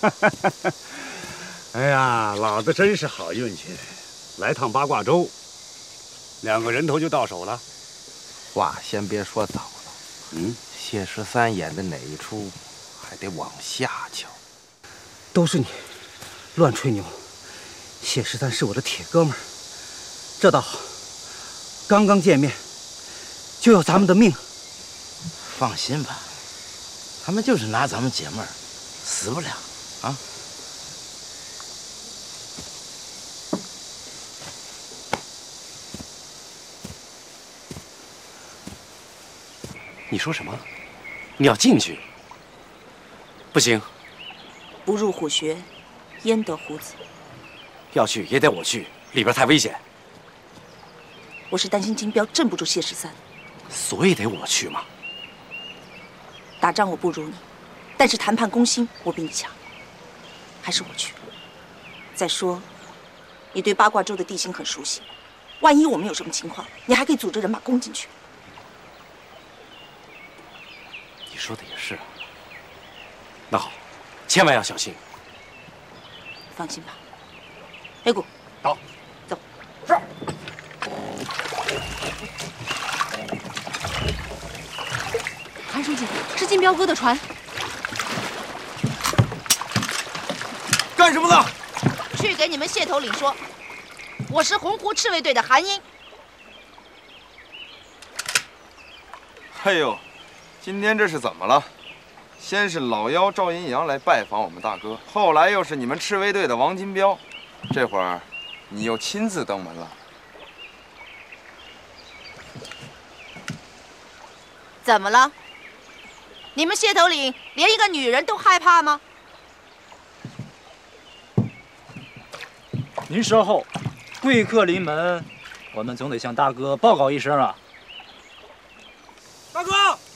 哎呀，老子真是好运气，来趟八卦洲，2个人头就到手了。 话先别说早了，谢13演的哪一出，还得往下瞧。 都是你，乱吹牛。谢13是我的铁哥们儿，这倒好，刚刚见面，就要咱们的命。 放心吧，他们就是拿咱们解闷儿，死不了啊。 你说什么？你要进去？不行， 不入虎穴，焉得虎子？ 要去也得我去，里边太危险。 我是担心金彪镇不住谢13， 所以得我去嘛。 打仗我不如你，但是谈判攻心我比你强，还是我去。再说，你对八卦洲的地形很熟悉，万一我们有什么情况，你还可以组织人马攻进去。 你说的也是。那好，千万要小心。 放心吧。黑谷， 到， 走。 是。 韩书记，是金彪哥的船。 干什么呢？ 去给你们谢头领说，我是洪湖赤卫队的韩英。 哎呦，今天这是怎么了？先是老妖赵阴阳来拜访我们大哥，后来又是你们赤卫队的王金彪，这会儿你又亲自登门了。 怎么了？你们谢头领连一个女人都害怕吗？ 您稍后，贵客临门，我们总得向大哥报告一声啊。 大哥。